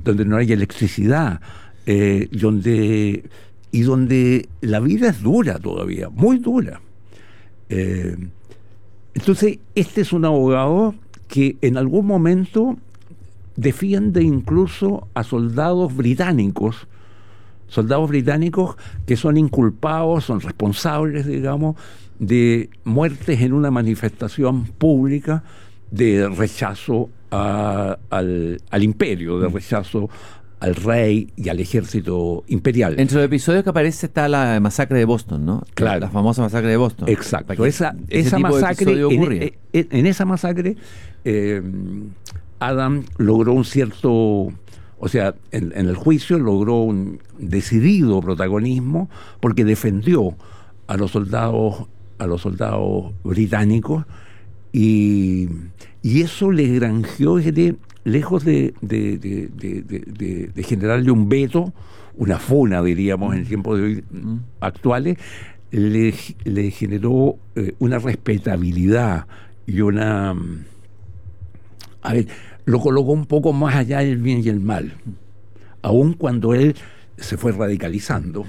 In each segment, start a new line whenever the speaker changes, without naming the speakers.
donde no hay electricidad, donde la vida es dura todavía, muy dura. Entonces, este es un abogado que en algún momento defiende incluso a soldados británicos que son inculpados, son responsables, digamos, de muertes en una manifestación pública de rechazo al imperio, de rechazo al rey y al ejército imperial.
Entre los episodios que aparece está la masacre de Boston, ¿no?
Claro.
La famosa masacre de Boston.
Exacto. Esa masacre, en esa masacre, Adam logró un cierto, o sea, en el juicio logró un decidido protagonismo porque defendió a los soldados británicos y eso le granjeó, lejos de generarle un veto, una funa, diríamos, en tiempos de hoy actuales, le generó una respetabilidad y una... A ver, lo colocó un poco más allá del bien y el mal, aun cuando él se fue radicalizando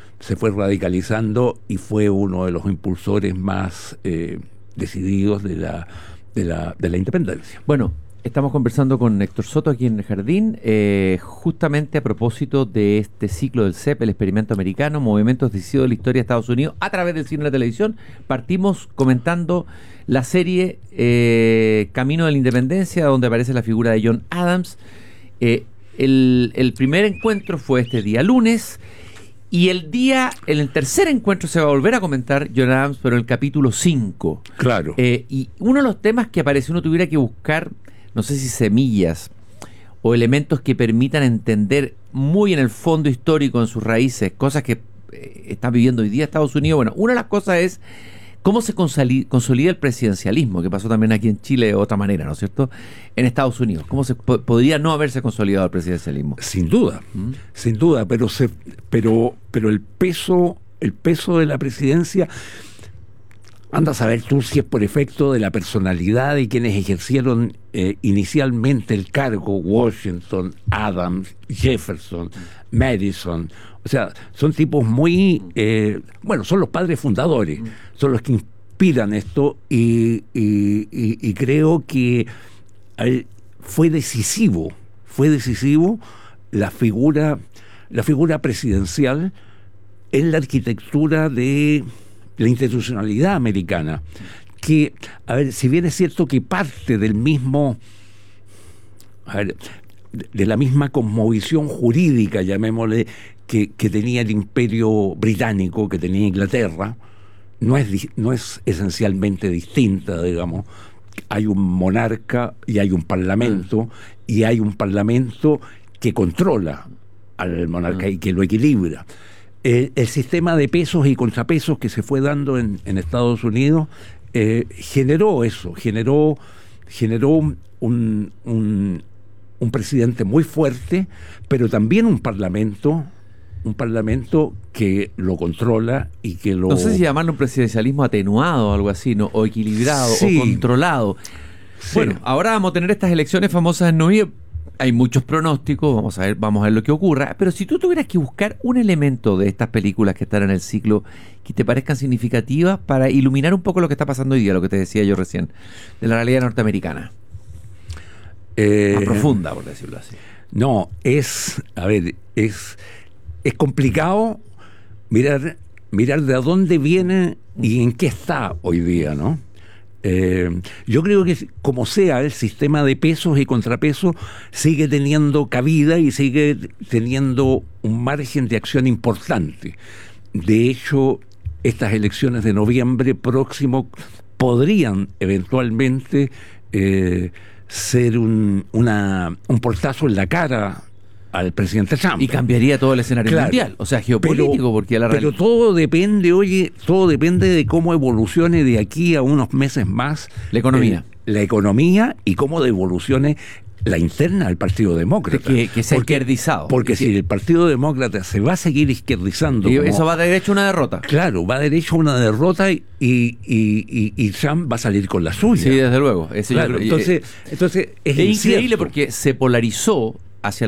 y fue uno de los impulsores más decididos de la independencia.
Bueno, estamos conversando con Héctor Soto aquí en el Jardín, justamente a propósito de este ciclo del CEP, el experimento americano, movimientos decisivos de la historia de Estados Unidos a través del cine y la televisión. Partimos comentando la serie Camino de la Independencia, donde aparece la figura de John Adams. El primer encuentro fue este día lunes, y en el tercer encuentro se va a volver a comentar John Adams, pero en el capítulo 5.
Claro.
Y uno de los temas que aparece, uno tuviera que buscar, no sé si semillas o elementos que permitan entender muy en el fondo histórico, en sus raíces, cosas que está viviendo hoy día Estados Unidos. Bueno, una de las cosas es cómo se consolida el presidencialismo, que pasó también aquí en Chile de otra manera, ¿no es cierto?, en Estados Unidos. ¿Cómo podría no haberse consolidado el presidencialismo?
Sin duda, pero el peso de la presidencia, anda a saber tú si es por efecto de la personalidad de quienes ejercieron inicialmente el cargo: Washington, Adams, Jefferson, Madison. O sea, son tipos muy... son los padres fundadores, son los que inspiran esto, y creo que fue decisivo la figura presidencial en la arquitectura de la institucionalidad americana, que, a ver, si bien es cierto que parte del mismo, de la misma cosmovisión jurídica, llamémosle, que tenía el imperio británico, que tenía Inglaterra, no es esencialmente distinta, digamos. Hay un monarca y hay un parlamento, y hay un parlamento que controla al monarca y que lo equilibra. El sistema de pesos y contrapesos que se fue dando en Estados Unidos generó eso, generó un presidente muy fuerte, pero también un parlamento que lo controla y que lo...
No sé si llamarlo un presidencialismo atenuado o algo así, ¿no? O equilibrado, sí, o controlado. Sí. Bueno, ahora vamos a tener estas elecciones famosas en noviembre. Hay muchos pronósticos, vamos a ver lo que ocurra, pero si tú tuvieras que buscar un elemento de estas películas que están en el ciclo que te parezcan significativas para iluminar un poco lo que está pasando hoy día, lo que te decía yo recién, de la realidad norteamericana. Más profunda, por decirlo así.
No, es complicado mirar de dónde viene y en qué está hoy día, ¿no? Yo creo que, como sea, el sistema de pesos y contrapesos sigue teniendo cabida y sigue teniendo un margen de acción importante. De hecho, estas elecciones de noviembre próximo podrían eventualmente ser un portazo en la cara al presidente Trump.
Y cambiaría todo el escenario mundial, o sea, geopolítico,
pero todo depende de cómo evolucione de aquí a unos meses más la economía y cómo evolucione la interna del Partido Demócrata.
Que se ha izquierdizado.
Porque si el Partido Demócrata se va a seguir izquierdizando...
eso va derecho a una derrota.
Claro, va derecho a una derrota y Trump va a salir con la suya.
Sí, desde luego.
Claro, entonces
es increíble porque se polarizó